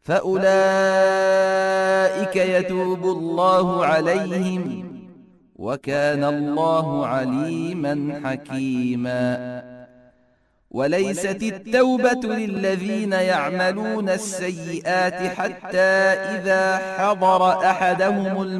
فأولئك يتوب الله عليهم وكان الله عليما حكيما. وليست التوبة للذين يعملون السيئات حتى إذا حضر أحدهم